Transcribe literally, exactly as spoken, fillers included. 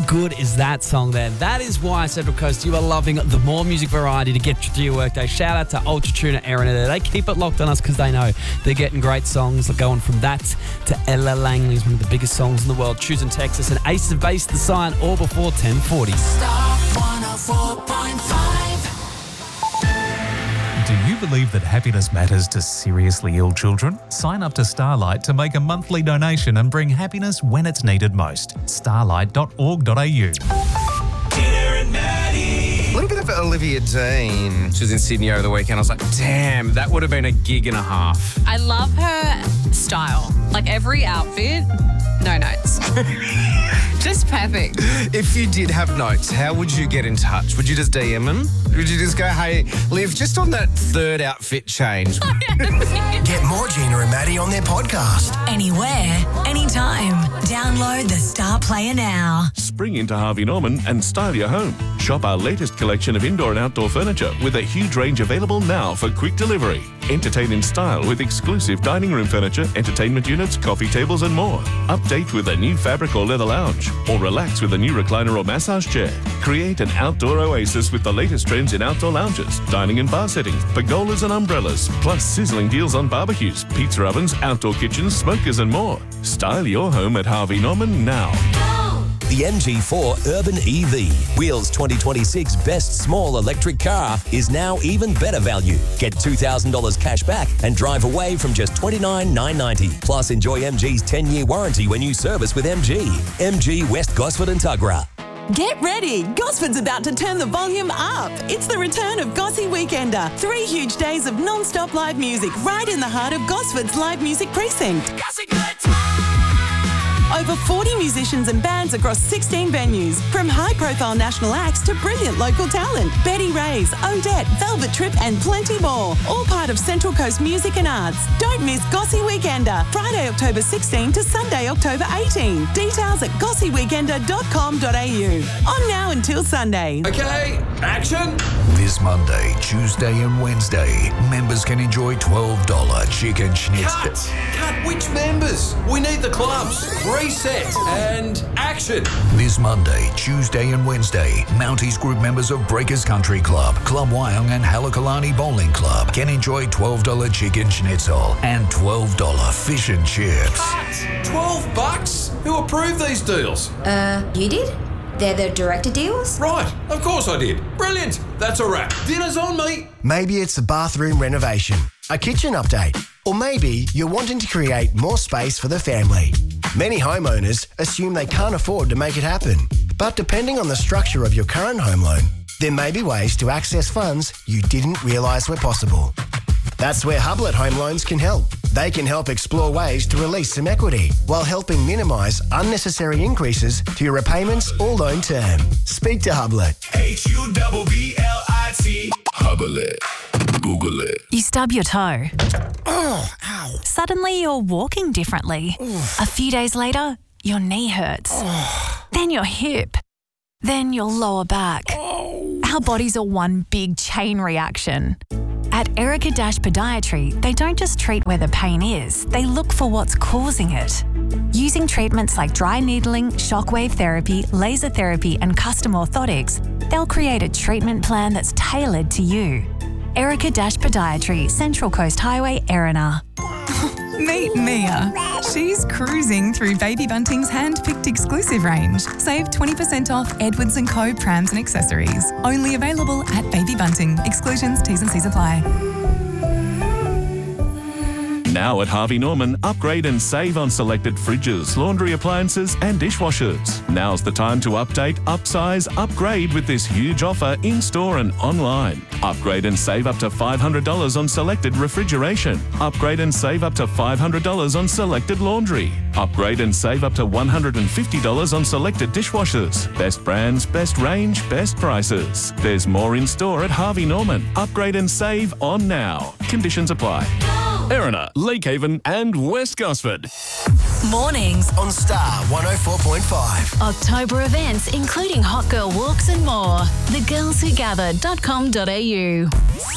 good is that song there? That is why, Central Coast, you are loving the more music variety to get you through your workday. Shout out to Ultra Tuna Aaron there. They keep it locked on us because they know they're getting great songs. They're going from that to Ella Langley's one of the biggest songs in the world, Choosing Texas, and Ace of Base, The Sign, all before ten forty. Star one oh four point five. Do you believe that happiness matters to seriously ill children? Sign up to Starlight to make a monthly donation and bring happiness when it's needed most. starlight dot org dot a u. A little bit of Olivia Dean. She was in Sydney over the weekend. I was like, damn, that would have been a gig and a half. I love her style. Like every outfit, no notes. Just perfect. If you did have notes, how would you get in touch? Would you just D M them? Would you just go, hey, Liv, just on that third outfit change? Get more Gina and Maddie on their podcast. Anywhere, anytime. Download the Star Player now. Spring into Harvey Norman and style your home. Shop our latest collection of indoor and outdoor furniture with a huge range available now for quick delivery. Entertain in style with exclusive dining room furniture, entertainment units, coffee tables and more. Update with a new fabric or leather lounge, or relax with a new recliner or massage chair. Create an outdoor oasis with the latest trends in outdoor lounges, dining and bar settings, pergolas and umbrellas, plus sizzling deals on barbecues, pizza ovens, outdoor kitchens, smokers and more. Style your home at Harvey Norman now. The M G four Urban E V, Wheels twenty twenty-six Best Small Electric Car, is now even better value. Get two thousand dollars cash back and drive away from just twenty-nine thousand nine hundred ninety dollars. Plus, enjoy M G's ten-year warranty when you service with M G. M G West Gosford and Tuggerah. Get ready! Gosford's about to turn the volume up. It's the return of Gossy Weekender. Three huge days of non-stop live music right in the heart of Gosford's live music precinct. Over forty musicians and bands across sixteen venues, from high-profile national acts to brilliant local talent. Betty Ray's, Odette, Velvet Trip and plenty more. All part of Central Coast Music and Arts. Don't miss Gossy Weekender, Friday, October sixteenth to Sunday, October eighteenth. Details at gossy weekender dot com dot a u. On now until Sunday. Okay, action! This Monday, Tuesday and Wednesday, members can enjoy twelve dollars chicken schnitzel. Cut! Cut! Which members? We need the clubs. Reset and action. This Monday, Tuesday and Wednesday, Mounties Group members of Breakers Country Club, Club Wyong and Halakalani Bowling Club can enjoy twelve dollars chicken schnitzel and twelve dollars fish and chips. Cut! twelve bucks? Who approved these deals? Uh, you did? They're the director deals? Right, of course I did. Brilliant. That's a wrap. Dinner's on me. Maybe it's a bathroom renovation, a kitchen update, or maybe you're wanting to create more space for the family. Many homeowners assume they can't afford to make it happen. But depending on the structure of your current home loan, there may be ways to access funds you didn't realise were possible. That's where Hublet Home Loans can help. They can help explore ways to release some equity while helping minimise unnecessary increases to your repayments or loan term. Speak to Hublet. H U B B L I T. Hublet. Google it. You stub your toe. Oh, ow. Suddenly you're walking differently. Oof. A few days later, your knee hurts. Oh. Then your hip. Then your lower back. Oh. Our bodies are one big chain reaction. At Erica Dash Podiatry, they don't just treat where the pain is, they look for what's causing it. Using treatments like dry needling, shockwave therapy, laser therapy and custom orthotics, they'll create a treatment plan that's tailored to you. Erica Dash Podiatry, Central Coast Highway, Erina. Meet Mia. She's cruising through Baby Bunting's hand-picked exclusive range. Save twenty percent off Edwards and Co prams and accessories. Only available at Baby Bunting. Exclusions, T's and C's apply. Now at Harvey Norman, upgrade and save on selected fridges, laundry appliances and dishwashers. Now's the time to update, upsize, upgrade with this huge offer in-store and online. Upgrade and save up to five hundred dollars on selected refrigeration. Upgrade and save up to five hundred dollars on selected laundry. Upgrade and save up to one hundred fifty dollars on selected dishwashers. Best brands, best range, best prices. There's more in store at Harvey Norman. Upgrade and save on now. Conditions apply. Erina, Lakehaven and West Gosford. Mornings on Star one oh four point five. October events including Hot Girl Walks and more. the girls who gather dot com dot a u.